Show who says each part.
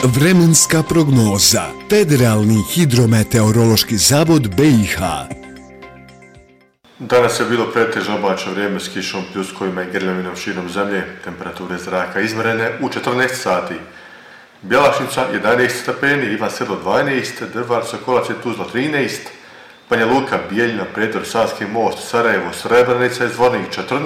Speaker 1: Vremenska prognoza. Federalni hidrometeorološki zavod BiH.
Speaker 2: Danas je bilo pretežno oblačno vrijeme s kišom, pljuskovima i grljavinom širom zemlje. Temperature zraka izmjerene u 14 sati. Bjelašnica 11 stepeni, Ivan Selo 12, Drvar, Sokolac i Tuzla 13, Banja Luka, Bijeljina, Prijedor, Savski most, Sarajevo, Srebrenica i Zvornik 14,